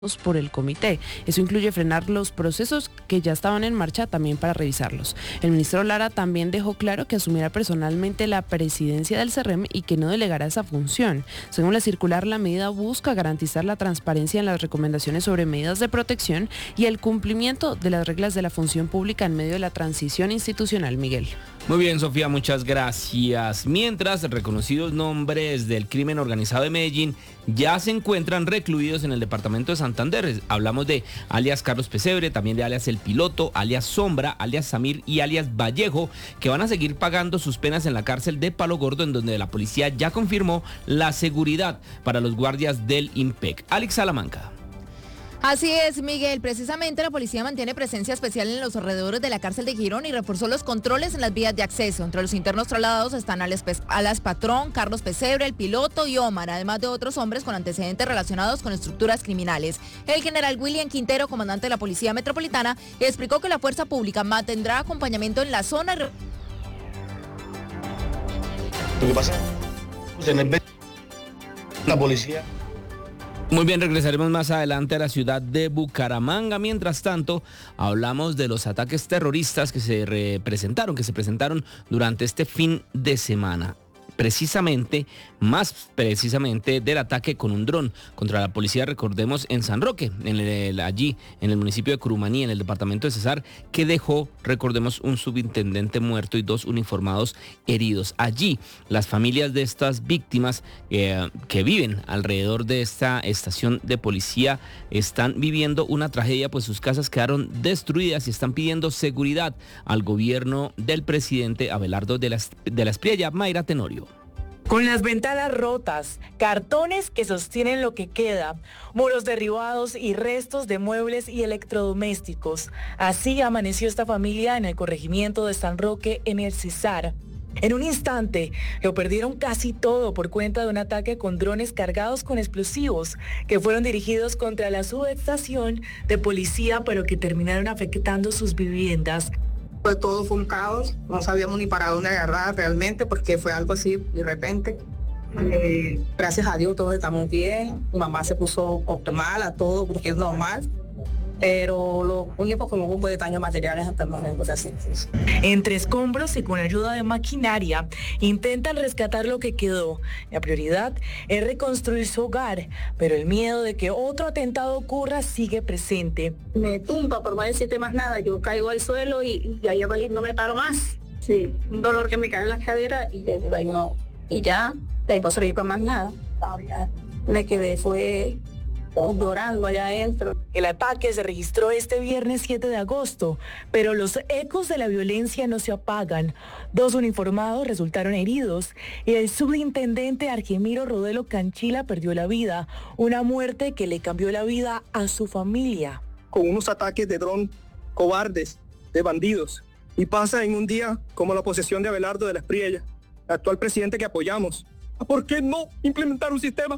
por el comité. Eso incluye frenar los procesos que ya estaban en marcha también para revisarlos. El ministro Lara también dejó claro que asumirá personalmente la presidencia del CERREM y que no delegará esa función. Según la circular, la medida busca garantizar la transparencia en las recomendaciones sobre medidas de protección y el cumplimiento de las reglas de la función pública en medio de la transición institucional. Miguel. Muy bien, Sofía, muchas gracias. Mientras, reconocidos nombres del crimen organizado de Medellín ya se encuentran recluidos en el departamento de Santander. Hablamos de alias Carlos Pesebre, también de alias El Piloto, alias Sombra, alias Samir y alias Vallejo, que van a seguir pagando sus penas en la cárcel de Palo Gordo, en donde la policía ya confirmó la seguridad para los guardias del IMPEC. Alex Salamanca. Así es, Miguel. Precisamente la policía mantiene presencia especial en los alrededores de la cárcel de Girón y reforzó los controles en las vías de acceso. Entre los internos trasladados están alias Patrón, Carlos Pesebre, El Piloto y Omar, además de otros hombres con antecedentes relacionados con estructuras criminales. El general William Quintero, comandante de la Policía Metropolitana, explicó que la fuerza pública mantendrá acompañamiento en la zona. Lo que pasa es que la policía... Muy bien, regresaremos más adelante a la ciudad de Bucaramanga. Mientras tanto, hablamos de los ataques terroristas que se presentaron durante este fin de semana. Más precisamente del ataque con un dron contra la policía, recordemos, en San Roque, allí en el municipio de Curumaní, en el departamento de Cesar, que dejó, recordemos, un subintendente muerto y 2 uniformados heridos. Allí, las familias de estas víctimas que viven alrededor de esta estación de policía están viviendo una tragedia, pues sus casas quedaron destruidas y están pidiendo seguridad al gobierno del presidente Abelardo de la Espriella. Mayra Tenorio. Con las ventanas rotas, cartones que sostienen lo que queda, muros derribados y restos de muebles y electrodomésticos. Así amaneció esta familia en el corregimiento de San Roque, en el Cesar. En un instante, lo perdieron casi todo por cuenta de un ataque con drones cargados con explosivos que fueron dirigidos contra la subestación de policía, pero que terminaron afectando sus viviendas. Pues todo fue un caos, no sabíamos ni para dónde agarrar realmente porque fue algo así de repente. Gracias a Dios todos estamos bien, mi mamá se puso optimal a todo porque es normal, pero lo único que hubo fue de daños materiales hasta el momento. Así. Entre escombros y con ayuda de maquinaria, intentan rescatar lo que quedó. La prioridad es reconstruir su hogar, pero el miedo de que otro atentado ocurra sigue presente. Me tumba, por no decirte más nada, yo caigo al suelo y ya no me paro más. Sí, un dolor que me cae en la cadera y ya, de ahí no servir para más nada. Me quedé, fue llorando allá adentro. El ataque se registró este viernes 7 de agosto, pero los ecos de la violencia no se apagan. 2 uniformados resultaron heridos y el subintendente Argemiro Rodelo Canchila perdió la vida, una muerte que le cambió la vida a su familia. Con unos ataques de dron cobardes, de bandidos, y pasa en un día como la posesión de Abelardo de la Espriella, el actual presidente que apoyamos. ¿Por qué no implementar un sistema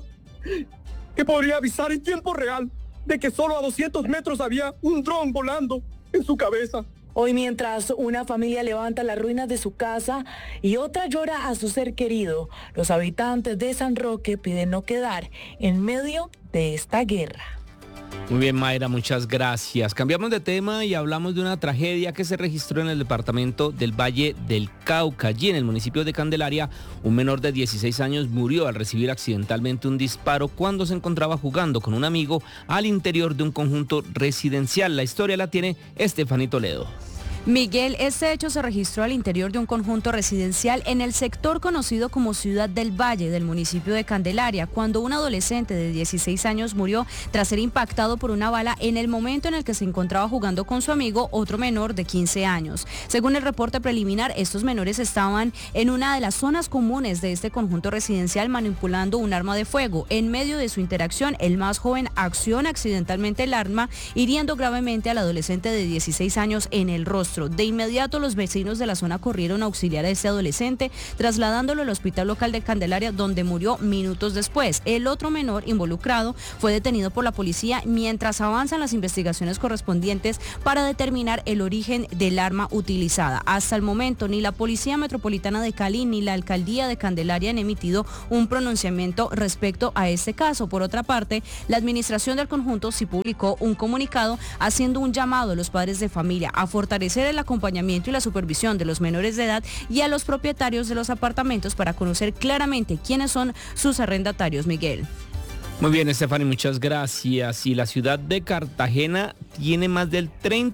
que podría avisar en tiempo real de que solo a 200 metros había un dron volando en su cabeza? Hoy, mientras una familia levanta las ruinas de su casa y otra llora a su ser querido, los habitantes de San Roque piden no quedar en medio de esta guerra. Muy bien, Mayra, muchas gracias. Cambiamos de tema y hablamos de una tragedia que se registró en el departamento del Valle del Cauca. Allí en el municipio de Candelaria, un menor de 16 años murió al recibir accidentalmente un disparo cuando se encontraba jugando con un amigo al interior de un conjunto residencial. La historia la tiene Estefanía Toledo. Miguel, este hecho se registró al interior de un conjunto residencial en el sector conocido como Ciudad del Valle del municipio de Candelaria, cuando un adolescente de 16 años murió tras ser impactado por una bala en el momento en el que se encontraba jugando con su amigo, otro menor de 15 años. Según el reporte preliminar, estos menores estaban en una de las zonas comunes de este conjunto residencial manipulando un arma de fuego. En medio de su interacción, el más joven acciona accidentalmente el arma, hiriendo gravemente al adolescente de 16 años en el rostro. rostro. De inmediato los vecinos de la zona corrieron a auxiliar a este adolescente, trasladándolo al hospital local de Candelaria, donde murió minutos después. El otro menor involucrado fue detenido por la policía mientras avanzan las investigaciones correspondientes para determinar el origen del arma utilizada. Hasta el momento, ni la Policía Metropolitana de Cali ni la Alcaldía de Candelaria han emitido un pronunciamiento respecto a este caso. Por otra parte, la administración del conjunto sí publicó un comunicado haciendo un llamado a los padres de familia a fortalecer el acompañamiento y la supervisión de los menores de edad y a los propietarios de los apartamentos para conocer claramente quiénes son sus arrendatarios, Miguel. Muy bien, Stephanie, muchas gracias. Y la ciudad de Cartagena tiene más del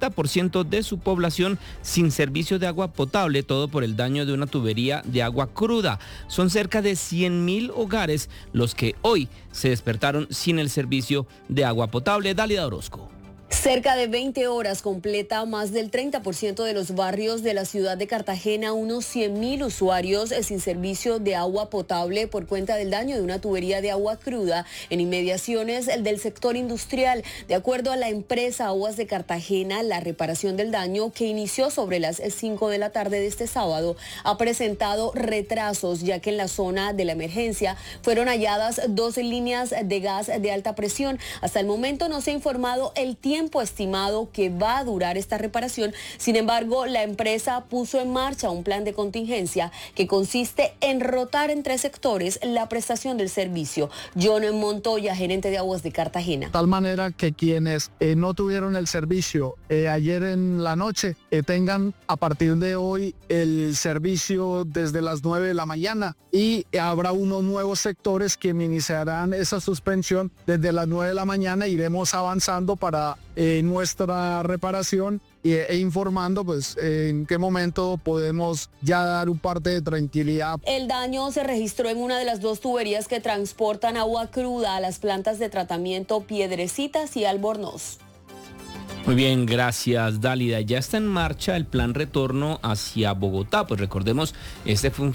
30% de su población sin servicio de agua potable, todo por el daño de una tubería de agua cruda. Son cerca de 100.000 hogares los que hoy se despertaron sin el servicio de agua potable. Dálida Orozco. Cerca de 20 horas completa más del 30% de los barrios de la ciudad de Cartagena, unos 100.000 usuarios sin servicio de agua potable por cuenta del daño de una tubería de agua cruda en inmediaciones del sector industrial. De acuerdo a la empresa Aguas de Cartagena, la reparación del daño, que inició sobre las 5 de la tarde de este sábado, ha presentado retrasos, ya que en la zona de la emergencia fueron halladas 12 líneas de gas de alta presión. Hasta el momento no se ha informado el tiempo estimado que va a durar esta reparación. Sin embargo, la empresa puso en marcha un plan de contingencia que consiste en rotar en 3 sectores la prestación del servicio. John Montoya, gerente de Aguas de Cartagena. De tal manera que quienes no tuvieron el servicio ayer en la noche tengan a partir de hoy el servicio desde las 9 de la mañana, y habrá unos nuevos sectores que iniciarán esa suspensión desde las 9 de la mañana. Iremos avanzando para nuestra reparación e informando pues en qué momento podemos ya dar un parte de tranquilidad. El daño se registró en una de las 2 tuberías que transportan agua cruda a las plantas de tratamiento Piedrecitas y Albornoz. Muy bien, gracias, Dálida. Ya está en marcha el plan retorno hacia Bogotá. Pues recordemos, este fue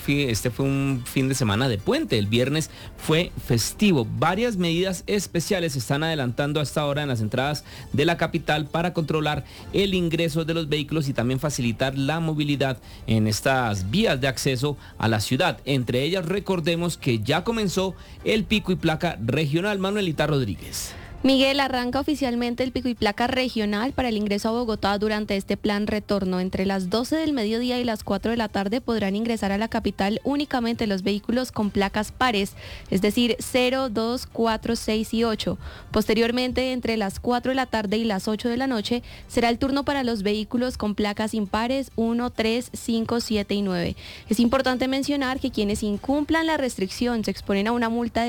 un fin de semana de puente. El viernes fue festivo. Varias medidas especiales se están adelantando hasta ahora en las entradas de la capital para controlar el ingreso de los vehículos y también facilitar la movilidad en estas vías de acceso a la ciudad. Entre ellas, recordemos que ya comenzó el pico y placa regional. Manuelita Rodríguez. Miguel, arranca oficialmente el pico y placa regional para el ingreso a Bogotá durante este plan retorno. Entre las 12 del mediodía y las 4 de la tarde podrán ingresar a la capital únicamente los vehículos con placas pares, es decir, 0, 2, 4, 6 y 8. Posteriormente, entre las 4 de la tarde y las 8 de la noche, será el turno para los vehículos con placas impares 1, 3, 5, 7 y 9. Es importante mencionar que quienes incumplan la restricción se exponen a una multa de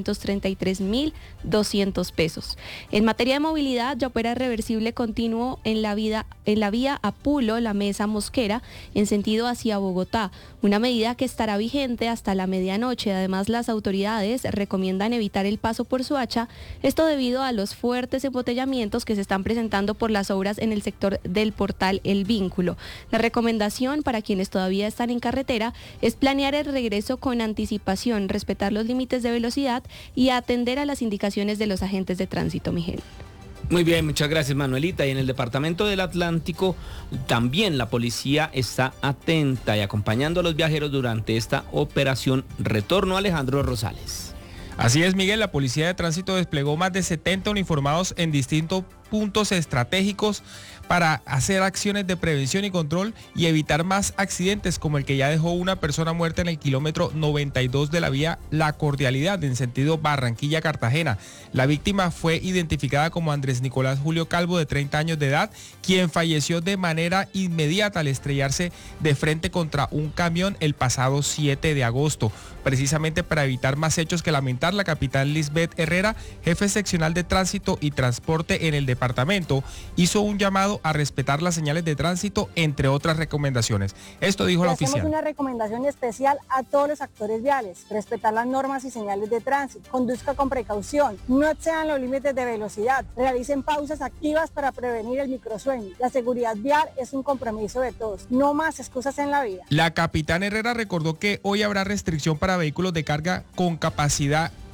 633.200 pesos. En materia de movilidad, ya opera reversible continuo en la vía Apulo, La Mesa, Mosquera, en sentido hacia Bogotá, una medida que estará vigente hasta la medianoche. Además, las autoridades recomiendan evitar el paso por Soacha, esto debido a los fuertes embotellamientos que se están presentando por las obras en el sector del portal El Vínculo. La recomendación para quienes todavía están en carretera es planear el regreso con anticipación, respetar los límites de velocidad y atender a las indicaciones de los agentes de tránsito, Miguel. Muy bien, muchas gracias, Manuelita. Y en el departamento del Atlántico también la policía está atenta y acompañando a los viajeros durante esta operación retorno. Alejandro Rosales. Así es, Miguel, la Policía de Tránsito desplegó más de 70 uniformados en distintos puntos estratégicos para hacer acciones de prevención y control y evitar más accidentes como el que ya dejó una persona muerta en el kilómetro 92 de la vía La Cordialidad en sentido Barranquilla-Cartagena. La víctima fue identificada como Andrés Nicolás Julio Calvo, de 30 años de edad, quien falleció de manera inmediata al estrellarse de frente contra un camión el pasado 7 de agosto. Precisamente para evitar más hechos que lamentar, la capitán Lisbeth Herrera, jefe seccional de tránsito y transporte en el departamento, hizo un llamado a respetar las señales de tránsito, entre otras recomendaciones. Esto dijo la oficial. Hacemos una recomendación especial a todos los actores viales: respetar las normas y señales de tránsito, conduzca con precaución, no excedan los límites de velocidad, realicen pausas activas para prevenir el microsueño. La seguridad vial es un compromiso de todos, no más excusas en la vida. La capitán Herrera recordó que hoy habrá restricción para vehículos de carga con capacidad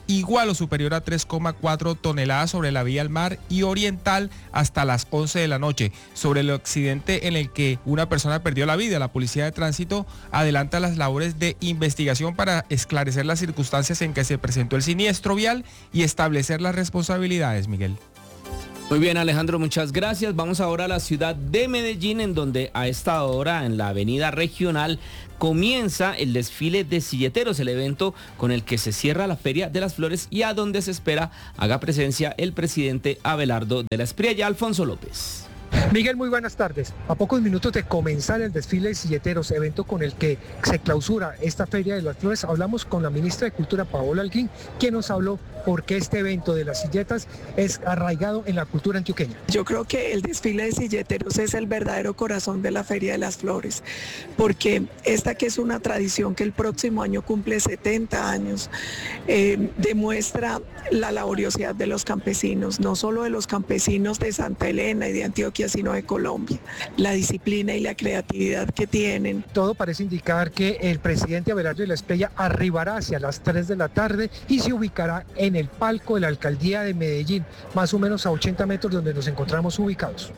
igual o superior a 3,4 toneladas sobre la vía al mar y oriental hasta las 11 de la noche. Sobre el accidente en el que una persona perdió la vida, la Policía de Tránsito adelanta las labores de investigación para esclarecer las circunstancias en que se presentó el siniestro vial y establecer las responsabilidades, Miguel. Muy bien, Alejandro, muchas gracias. Vamos ahora a la ciudad de Medellín, en donde a esta hora en la avenida regional comienza el desfile de silleteros, el evento con el que se cierra la Feria de las Flores y a donde se espera haga presencia el presidente Abelardo de la Espriella. Alfonso López. Miguel, muy buenas tardes. A pocos minutos de comenzar el desfile de silleteros, evento con el que se clausura esta Feria de las Flores, hablamos con la ministra de Cultura, Paola Holguín, quien nos habló por qué este evento de las silletas es arraigado en la cultura antioqueña. Yo creo que el desfile de silleteros es el verdadero corazón de la Feria de las Flores, porque esta que es una tradición que el próximo año cumple 70 años, demuestra la laboriosidad de los campesinos, no solo de los campesinos de Santa Elena y de Antioquia, sino de Colombia, la disciplina y la creatividad que tienen. Todo parece indicar que el presidente Abelardo de la Espriella arribará hacia las 3 de la tarde y se ubicará en el palco de la alcaldía de Medellín, más o menos a 80 metros donde nos encontramos ubicados.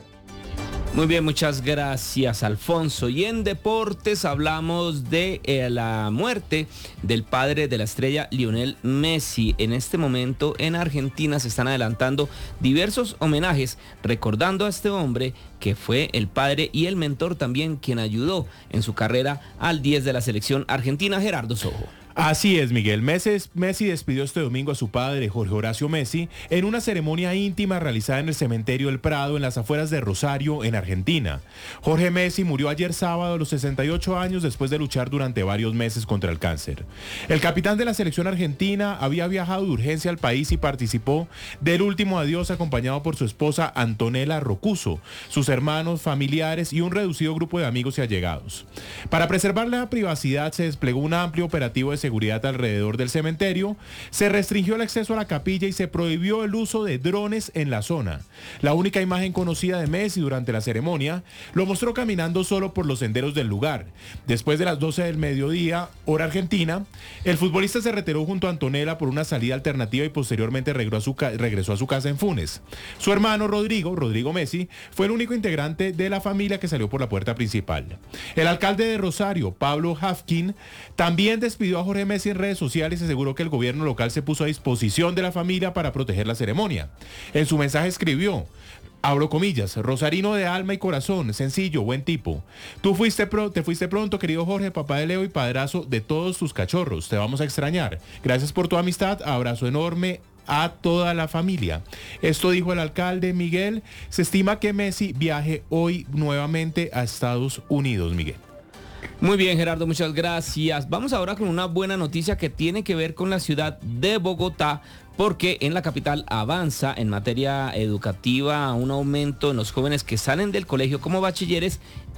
Muy bien, muchas gracias, Alfonso. Y en deportes hablamos de la muerte del padre de la estrella, Lionel Messi. En este momento en Argentina se están adelantando diversos homenajes recordando a este hombre que fue el padre y el mentor también quien ayudó en su carrera al 10 de la selección argentina, Gerardo Sojo. Así es, Miguel. Messi despidió este domingo a su padre, Jorge Horacio Messi, en una ceremonia íntima realizada en el cementerio El Prado, en las afueras de Rosario, en Argentina. Jorge Messi murió ayer sábado a los 68 años después de luchar durante varios meses contra el cáncer. El capitán de la selección argentina había viajado de urgencia al país y participó del último adiós acompañado por su esposa Antonella Rocuso, sus hermanos, familiares y un reducido grupo de amigos y allegados. Para preservar la privacidad se desplegó un amplio operativo de seguridad alrededor del cementerio, se restringió el acceso a la capilla y se prohibió el uso de drones en la zona. La única imagen conocida de Messi durante la ceremonia lo mostró caminando solo por los senderos del lugar. Después de las 12 del mediodía, hora argentina, el futbolista se retiró junto a Antonella por una salida alternativa y posteriormente regresó a su casa en Funes. Su hermano Rodrigo Messi, fue el único integrante de la familia que salió por la puerta principal. El alcalde de Rosario, Pablo Hafkin, también despidió a Jorge Messi en redes sociales y aseguró que el gobierno local se puso a disposición de la familia para proteger la ceremonia. En su mensaje escribió: abro comillas, rosarino de alma y corazón, sencillo, buen tipo. Te fuiste pronto, querido Jorge, papá de Leo y padrazo de todos tus cachorros. Te vamos a extrañar. Gracias por tu amistad, abrazo enorme a toda la familia. Esto dijo el alcalde Miguel. Se estima que Messi viaje hoy nuevamente a Estados Unidos, Miguel. Muy bien, Gerardo, muchas gracias. Vamos ahora con una buena noticia que tiene que ver con la ciudad de Bogotá, porque en la capital avanza en materia educativa un aumento en los jóvenes que salen del colegio como bachilleres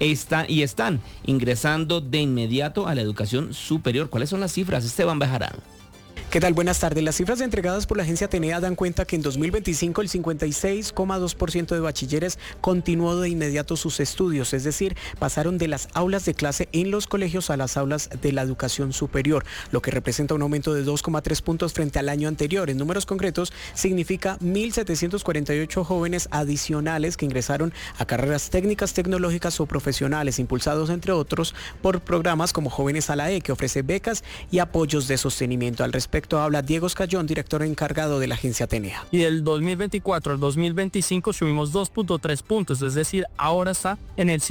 están ingresando de inmediato a la educación superior. ¿Cuáles son las cifras, Esteban Bejarano? ¿Qué tal? Buenas tardes. Las cifras entregadas por la agencia Atenea dan cuenta que en 2025 el 56,2% de bachilleres continuó de inmediato sus estudios, es decir, pasaron de las aulas de clase en los colegios a las aulas de la educación superior, lo que representa un aumento de 2,3 puntos frente al año anterior. En números concretos, significa 1.748 jóvenes adicionales que ingresaron a carreras técnicas, tecnológicas o profesionales, impulsados entre otros por programas como Jóvenes a la E, que ofrece becas y apoyos de sostenimiento. Al respecto habla Diego Escayón, director encargado de la agencia Atenea. Y del 2024 al 2025 subimos 2.3 puntos, es decir, ahora está en el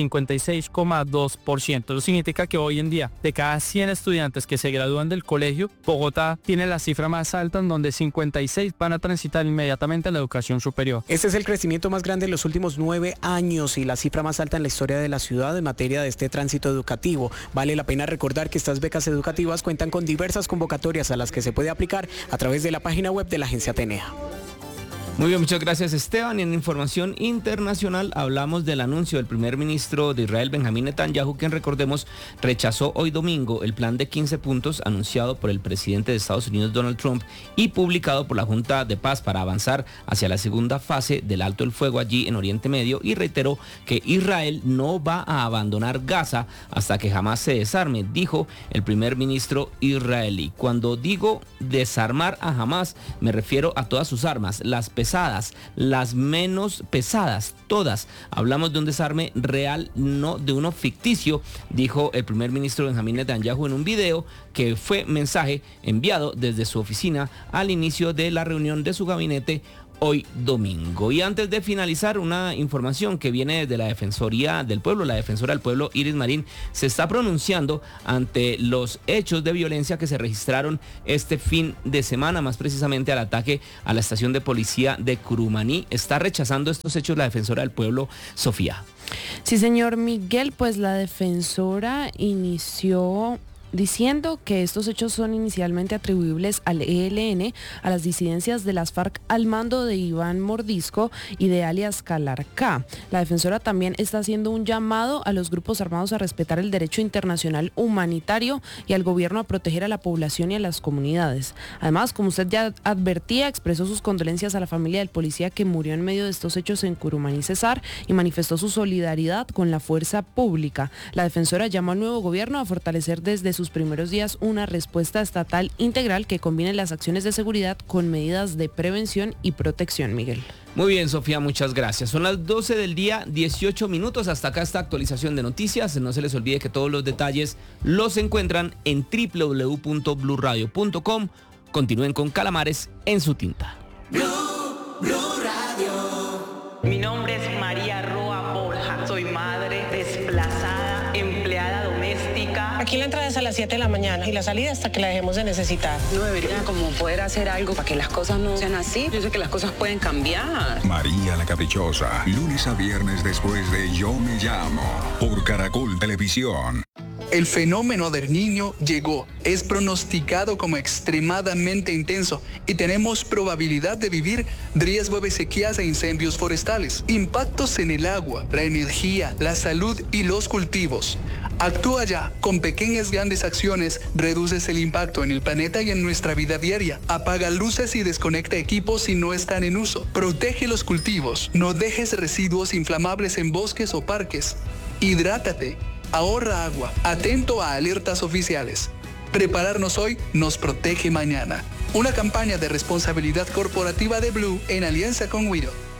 56,2%. Eso significa que hoy en día, de cada 100 estudiantes que se gradúan del colegio, Bogotá tiene la cifra más alta, en donde 56 van a transitar inmediatamente a la educación superior. Este es el crecimiento más grande en los últimos 9 años y la cifra más alta en la historia de la ciudad en materia de este tránsito educativo. Vale la pena recordar que estas becas educativas cuentan con diversas convocatorias a las que se puede aplicar a través de la página web de la agencia Atenea. Muy bien, muchas gracias Esteban. Y en información internacional hablamos del anuncio del primer ministro de Israel, Benjamín Netanyahu, quien recordemos rechazó hoy domingo el plan de 15 puntos anunciado por el presidente de Estados Unidos, Donald Trump, y publicado por la Junta de Paz para avanzar hacia la segunda fase del alto el fuego allí en Oriente Medio, y reiteró que Israel no va a abandonar Gaza hasta que jamás se desarme, dijo el primer ministro israelí. Cuando digo desarmar a Hamas, me refiero a todas sus armas, las pesadas, las menos pesadas, todas. Hablamos de un desarme real, no de uno ficticio, dijo el primer ministro Benjamín Netanyahu en un video que fue mensaje enviado desde su oficina al inicio de la reunión de su gabinete hoy domingo. Y antes de finalizar, una información que viene de la Defensoría del Pueblo. La Defensora del Pueblo, Iris Marín, se está pronunciando ante los hechos de violencia que se registraron este fin de semana, más precisamente al ataque a la estación de policía de Curumaní. Está rechazando estos hechos la Defensora del Pueblo, Sofía. Sí, señor Miguel, pues la defensora inició diciendo que estos hechos son inicialmente atribuibles al ELN, a las disidencias de las FARC al mando de Iván Mordisco y de alias Calarcá. La defensora también está haciendo un llamado a los grupos armados a respetar el derecho internacional humanitario y al gobierno a proteger a la población y a las comunidades. Además, como usted ya advertía, expresó sus condolencias a la familia del policía que murió en medio de estos hechos en Curumaní, Cesar, y manifestó su solidaridad con la fuerza pública. La defensora llamó al nuevo gobierno a fortalecer desde sus primeros días una respuesta estatal integral que combine las acciones de seguridad con medidas de prevención y protección, Miguel. Muy bien, Sofía, muchas gracias. Son las 12 del día, 18 minutos. Hasta acá esta actualización de noticias. No se les olvide que todos los detalles los encuentran en www.bluradio.com. Continúen con Calamares en su tinta. Blue Radio. Mi nombre es María Roa Borja. Soy madre desplazada, empleada doméstica. Aquí la entrada es a las 7 de la mañana y la salida hasta que la dejemos de necesitar. No debería como poder hacer algo para que las cosas no sean así. Yo sé que las cosas pueden cambiar. María la Caprichosa, lunes a viernes después de Yo Me Llamo, por Caracol Televisión. El fenómeno del Niño llegó, es pronosticado como extremadamente intenso y tenemos probabilidad de vivir riesgo de sequías e incendios forestales, impactos en el agua, la energía, la salud y los cultivos. Actúa ya, con pequeñas grandes acciones reduces el impacto en el planeta y en nuestra vida diaria. Apaga luces y desconecta equipos si no están en uso. Protege los cultivos, no dejes residuos inflamables en bosques o parques. Hidrátate. Ahorra agua, atento a alertas oficiales. Prepararnos hoy nos protege mañana. Una campaña de responsabilidad corporativa de Blue en alianza con Wido.